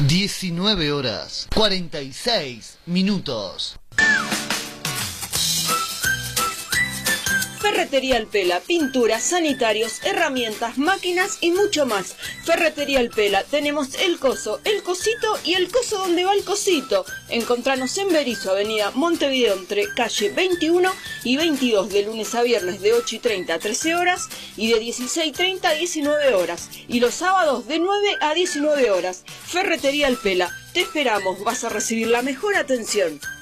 19 horas 46 minutos. Ferretería El Pela, pinturas, sanitarios, herramientas, máquinas y mucho más. Ferretería El Pela, tenemos el coso, el cosito y el coso donde va el cosito. Encontranos en Berizo, avenida Montevideo, entre calle 21 y 22, de lunes a viernes de 8:30 a 13 horas y de 16:30 a 19 horas. Y los sábados de 9 a 19 horas. Ferretería El Pela, te esperamos, vas a recibir la mejor atención.